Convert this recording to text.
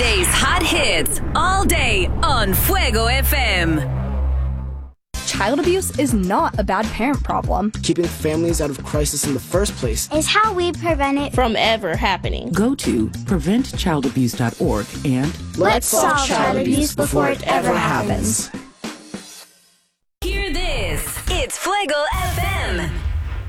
Today's hot hits all day on Fuego FM. Child abuse is not a bad parent problem. Keeping families out of crisis in the first place is how we prevent it from ever happening. Go to preventchildabuse.org and let's solve child abuse before it ever happens. Hear this. It's Fuego FM.